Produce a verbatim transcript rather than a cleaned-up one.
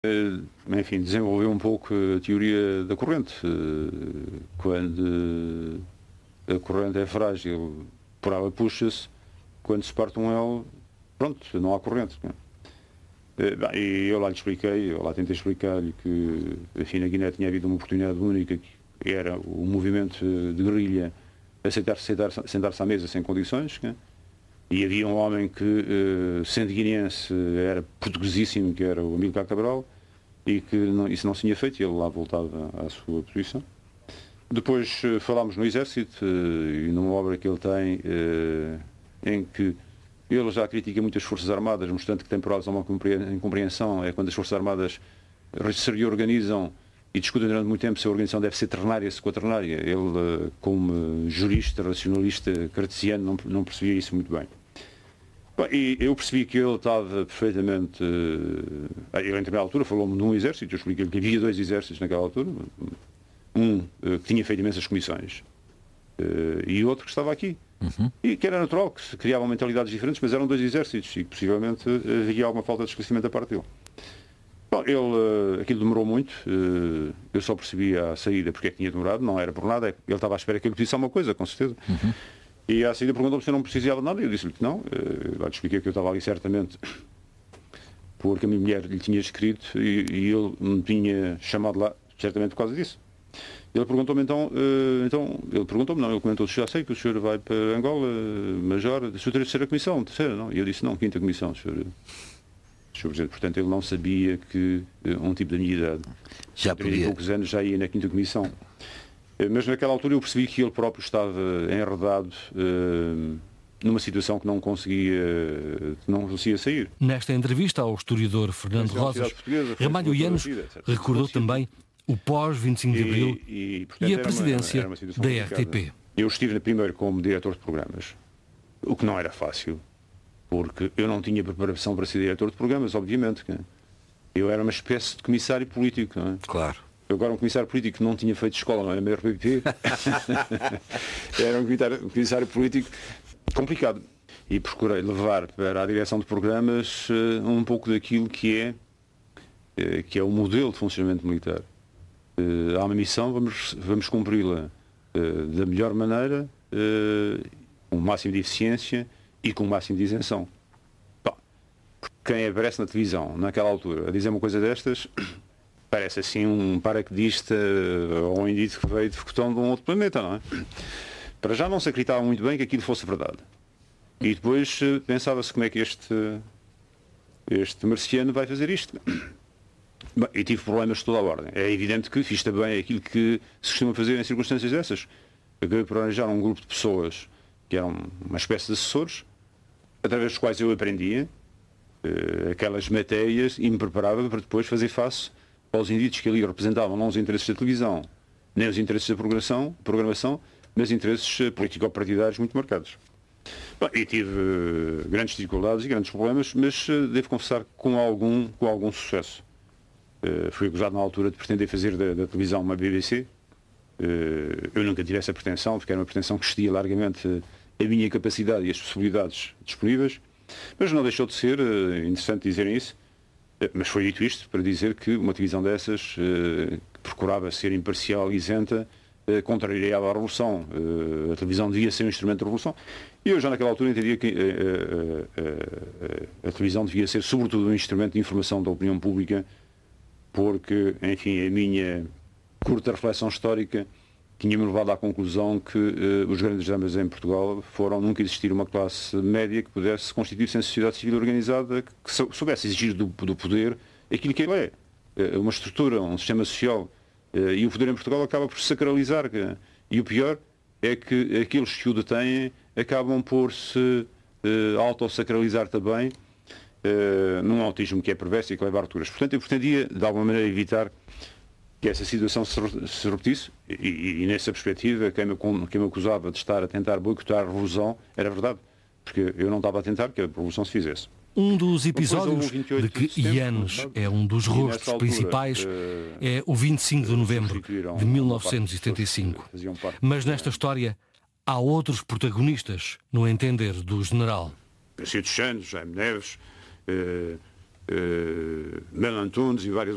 enfim, desenvolveu um pouco a teoria da corrente. Quando a corrente é frágil, por ela puxa-se, quando se parte um elo, pronto, não há corrente. E eu lá lhe expliquei, eu lá tentei explicar-lhe que, enfim, na Guiné tinha havido uma oportunidade única, que era o movimento de guerrilha aceitar-se sentar, sentar-se à mesa sem condições, né? E havia um homem que, sendo guineense, era portuguesíssimo, que era o Amílcar Cabral, e que não, isso não se tinha feito, e ele lá voltava à sua posição. Depois falámos no Exército, e numa obra que ele tem, em que ele já critica muitas Forças Armadas, mostrando que tem por alguma incompreensão, é quando as Forças Armadas se reorganizam e discutem durante muito tempo se a organização deve ser ternária, se quaternária. Ele, como jurista, racionalista, cartesiano, não, não percebia isso muito bem. Bom, e eu percebi que ele estava perfeitamente... Ele, em determinada altura, falou-me de um exército. Eu expliquei-lhe que havia dois exércitos naquela altura. Um que tinha feito imensas comissões e outro que estava aqui. Uhum. E que era natural, que se criavam mentalidades diferentes, mas eram dois exércitos e que possivelmente havia alguma falta de esclarecimento da parte dele. Bom, ele, aquilo demorou muito, eu só percebi a saída porque é que tinha demorado, não era por nada, ele estava à espera que eu lhe pedisse alguma coisa, com certeza. Uhum. E à saída perguntou-me se eu não precisava de nada, e eu disse-lhe que não. Eu lhe expliquei que eu estava ali certamente porque a minha mulher lhe tinha escrito e, e ele me tinha chamado lá certamente por causa disso. Ele perguntou-me então, uh, então ele perguntou-me, não, ele comentou, já sei que o senhor vai para Angola, Major, o senhor terceira comissão, terceira, não? E eu disse, não, quinta comissão, senhor, senhor Presidente. Portanto, ele não sabia que uh, um tipo da minha idade, já trinta e poucos anos, já ia na quinta comissão. Uh, mas naquela altura eu percebi que ele próprio estava enredado uh, numa situação que não conseguia, que não conseguia sair. Nesta entrevista ao historiador Fernando Rosas, Ramalho Yanos recordou também o pós vinte e cinco de Abril e, e, portanto, e a presidência uma, uma da R T P. Eu estive primeiro como diretor de programas, o que não era fácil, porque eu não tinha preparação para ser diretor de programas, obviamente. Eu era uma espécie de comissário político, não é? Claro. Eu agora um comissário político que não tinha feito escola, não é? Na R T P. Era um comissário, um comissário político complicado. E procurei levar para a direção de programas uh, um pouco daquilo que é, uh, que é o modelo de funcionamento militar. Uh, há uma missão, vamos, vamos cumpri-la uh, da melhor maneira, uh, com o máximo de eficiência e com o máximo de isenção. Bom, quem aparece na televisão, naquela altura, a dizer uma coisa destas, parece assim um paraquedista uh, ou um indivíduo que veio de Cotão de um outro planeta, não é? Para já não se acreditava muito bem que aquilo fosse verdade. E depois uh, pensava-se como é que este, este marciano vai fazer isto. Bem, e tive problemas de toda a ordem. É evidente que fiz também aquilo que se costuma fazer em circunstâncias dessas. Acabei por arranjar um grupo de pessoas que eram uma espécie de assessores, através dos quais eu aprendia uh, aquelas matérias e me preparava para depois fazer face aos indivíduos que ali representavam não os interesses da televisão, nem os interesses da programação, programação mas interesses uh, político-partidários muito marcados. Bom, e tive uh, grandes dificuldades e grandes problemas, mas uh, devo confessar com algum, com algum sucesso. Uh, fui acusado na altura de pretender fazer da, da televisão uma B B C. Uh, eu nunca tive essa pretensão, porque era uma pretensão que excedia largamente a minha capacidade e as possibilidades disponíveis, mas não deixou de ser uh, interessante dizerem isso. Uh, mas foi dito isto para dizer que uma televisão dessas, uh, que procurava ser imparcial e isenta, uh, contrariava a revolução. Uh, a televisão devia ser um instrumento de revolução. E eu já naquela altura entendia que uh, uh, uh, uh, a televisão devia ser sobretudo um instrumento de informação da opinião pública, porque, enfim, a minha curta reflexão histórica tinha-me levado à conclusão que uh, os grandes dramas em Portugal foram nunca existir uma classe média que pudesse constituir-se em sociedade civil organizada, que soubesse exigir do, do poder aquilo que ele é. Uh, uma estrutura, um sistema social. Uh, e o poder em Portugal acaba por se sacralizar. Que, e o pior é que aqueles que o detêm acabam por se uh, autossacralizar também, Uh, num autismo que é perverso e que leva a rupturas. Portanto, eu pretendia, de alguma maneira, evitar que essa situação se, se repetisse, e, e, e nessa perspectiva, quem me, quem me acusava de estar a tentar boicotar a revolução era verdade, porque eu não estava a tentar que a revolução se fizesse. Um dos episódios de que Yanos é um dos rostos altura, principais uh, é o vinte e cinco de novembro de mil novecentos e setenta e cinco. Mas nesta história há outros protagonistas, no entender do general. Francisco dos Santos, Jaime Neves, Uh, uh, Mel Antunes e vários